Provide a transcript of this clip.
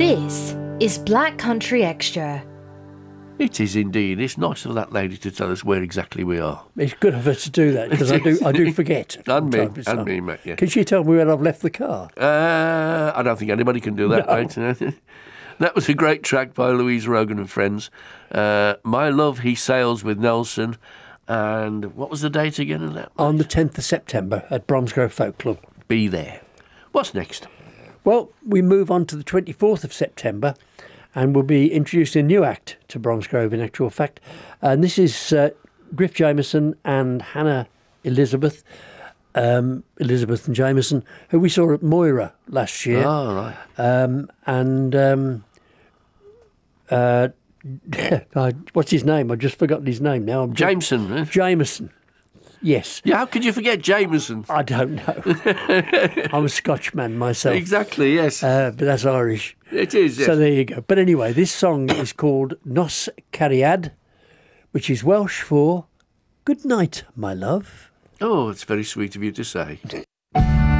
This is Black Country Extra. It is indeed. It's nice of that lady to tell us where exactly we are. It's good of her to do that because I do forget. And from time to time. me, mate, yeah. Can she tell me where I've left the car? I don't think anybody can do that, mate. That was a great track by Louise Rogan and Friends. My Love, He Sails with Nelson. And what was the date again of that? On the 10th of September at Bromsgrove Folk Club. Be there. What's next? Well, we move on to the 24th of September and we'll be introducing a new act to Bromsgrove in actual fact. And this is Griff Jameson and Hannah Elizabeth and Jameson, who we saw at Moira last year. Oh, right. What's his name? I've just forgotten his name now. Jameson. Eh? Jameson. Yes. Yeah, how could you forget Jameson? I don't know. I'm a Scotchman myself. Exactly, yes. But that's Irish. It is, yes. So there you go. But anyway, this song is called Nos Cariad, which is Welsh for good night, my love. Oh, it's very sweet of you to say.